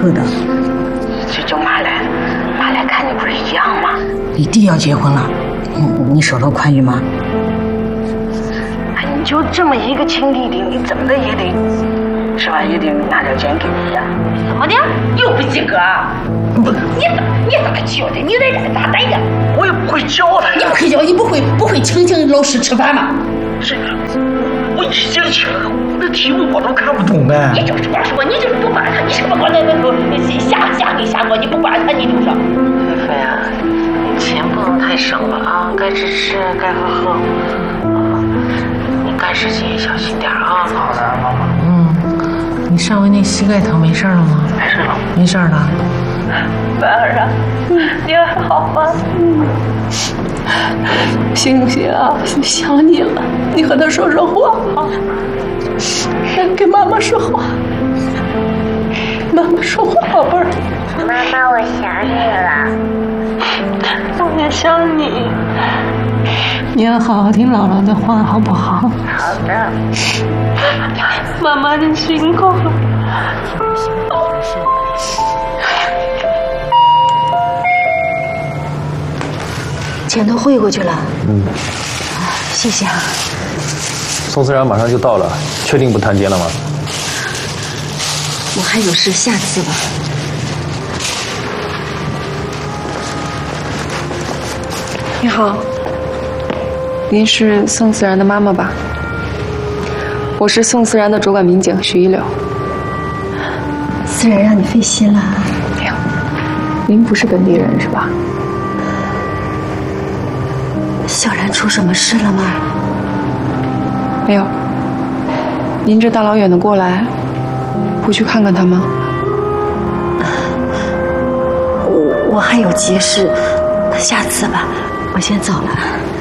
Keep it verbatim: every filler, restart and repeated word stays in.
头的。 这就妈来，妈来看你不是一样吗？ 你弟要结婚了，你你手头宽裕吗？ 哎，你就这么一个亲弟弟，你怎么的也得，是吧？也得拿点钱给你呀。怎么的？又不及格？不，你你咋教的？你在这咋带的？我也不会教他呀。 你不会教，你不会不会请请老师吃饭吗？ 是，我已经请了，那题目我都看不懂呗。你就是光说，你就是不管他，你是不管他那个瞎瞎给瞎过，你不管他，你就是。菲菲啊，钱不能太省了啊，该吃吃，该喝喝。啊，你干事情也小心点啊。好的，妈妈。 嗯，你上回那膝盖疼没事了吗？ 没事了， 没事了。 婉儿啊，你还好吗？嗯，星星啊，想你了，你和他说说话啊，跟妈妈说话，妈妈说话，宝贝儿。 妈妈，我想你了。 我也想你。你要好好听姥姥的话，好不好？ 好的。 妈妈，你辛苦了。 钱都汇过去了。 嗯， 谢谢啊。 宋思然马上就到了，确定不谈结了吗？ 我还有事，下次吧。 你好，您是宋思然的妈妈吧？我是宋思然的主管民警许一柳。 思然让你费心了。 没有，您不是本地人是吧？ 小然出什么事了吗？ 没有。您这大老远的过来，不去看看他吗？ 我我还有急事，下次吧，我先走了。